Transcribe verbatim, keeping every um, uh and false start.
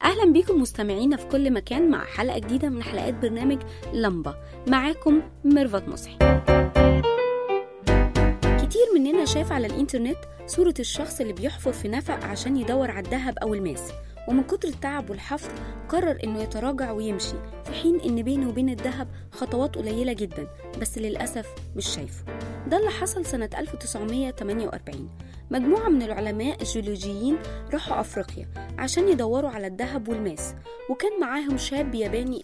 أهلا بيكم مستمعينا في كل مكان مع حلقة جديدة من حلقات برنامج لمبة. معاكم ميرفت مصحي. كتير مننا شاف على الإنترنت صورة الشخص اللي بيحفر في نفق عشان يدور على الذهب أو الماس، ومن كتر التعب والحفر قرر إنه يتراجع ويمشي، في حين إن بينه وبين الذهب خطوات قليلة جدا، بس للأسف مش شايفه. ده اللي حصل سنة ألف وتسعمية وتمانية وأربعين. مجموعة من العلماء الجيولوجيين راحوا أفريقيا عشان يدوروا على الذهب والماس، وكان معاهم شاب ياباني